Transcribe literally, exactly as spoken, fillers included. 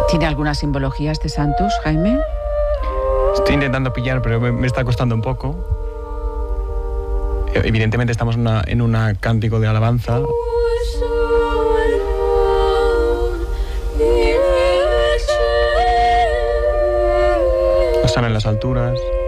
¿Tiene alguna simbología este Santus, Jaime? Estoy intentando pillar, pero me, me está costando un poco. Evidentemente estamos en una, en una cántico de alabanza. Osana en las alturas.